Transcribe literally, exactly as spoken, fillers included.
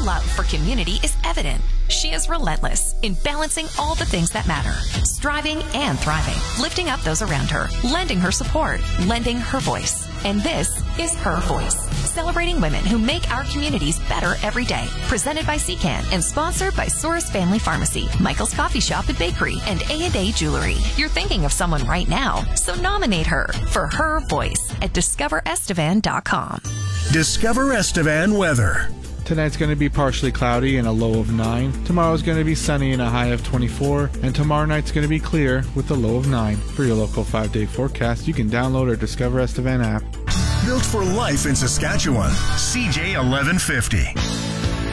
love for community is evident. She is relentless in balancing all the things that matter, striving and thriving, lifting up those around her, lending her support, lending her voice. And this is Her Voice, celebrating women who make our communities better every day. Presented by C CAN and sponsored by Soros Family Pharmacy, Michael's Coffee Shop and Bakery, and A and A Jewelry. You're thinking of someone right now, so nominate her for Her Voice at discover estevan dot com. Discover Estevan weather. Tonight's going to be partially cloudy and a low of nine. Tomorrow's going to be sunny and a high of twenty-four. And tomorrow night's going to be clear with a low of nine. For your local five-day forecast, you can download our Discover Estevan app. Built for life in Saskatchewan. C J eleven fifty.